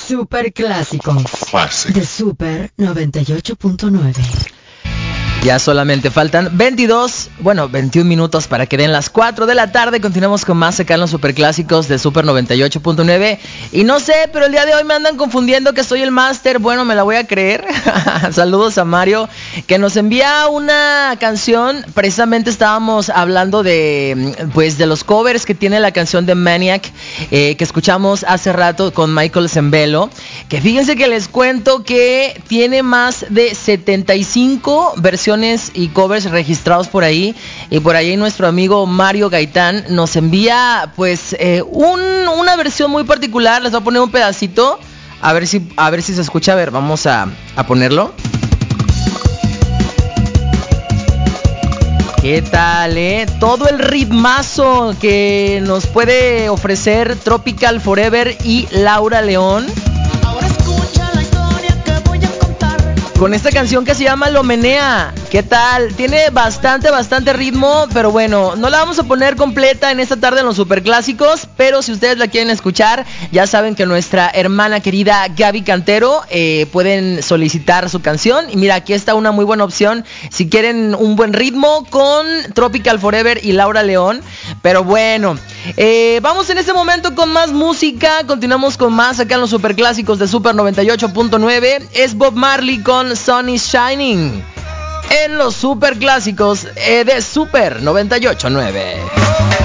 Super clásicos de Super 98.9. Ya solamente faltan 21 minutos para que den las 4 de la tarde. Continuamos con más acá en los superclásicos de Super 98.9. Y no sé, pero el día de hoy me andan confundiendo que soy el máster. Bueno, me la voy a creer. Saludos a Mario, que nos envía una canción. Precisamente estábamos hablando de los covers que tiene la canción de Maniac, que escuchamos hace rato con Michael Zembello. Que fíjense que les cuento que tiene más de 75 versiones y covers registrados por ahí. Y por ahí nuestro amigo Mario Gaitán nos envía una versión muy particular. Les voy a poner un pedacito a ver si se escucha. A ver, vamos a ponerlo. ¿Qué tal, todo el ritmazo que nos puede ofrecer Tropical Forever y Laura León con esta canción que se llama Lo Menea. ¿Qué tal? Tiene bastante ritmo, pero bueno, no la vamos a poner completa en esta tarde en los superclásicos, pero si ustedes la quieren escuchar, ya saben que nuestra hermana querida Gaby Cantero pueden solicitar su canción. Y mira, aquí está una muy buena opción si quieren un buen ritmo con Tropical Forever y Laura León. Pero bueno, vamos en este momento con más música. Continuamos con más acá en los superclásicos de Super 98.9. Es Bob Marley con Sun is Shining en los superclásicos de Super 98.9.